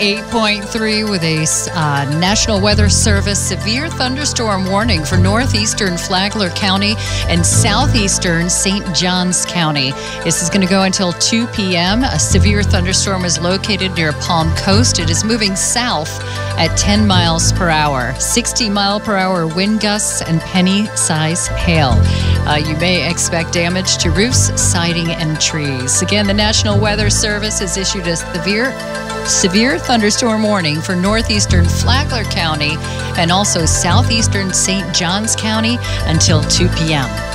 8.3 with a National Weather Service severe thunderstorm warning for northeastern Flagler County and southeastern St. Johns County. This is going to go until 2 p.m. A severe thunderstorm is located near Palm Coast. It is moving south at 10 miles per hour, 60-mile-per-hour wind gusts, and penny-size hail. You may expect damage to roofs, siding, and trees. Again, the National Weather Service has issued a severe thunderstorm warning for northeastern Flagler County and also southeastern St. Johns County until 2 p.m.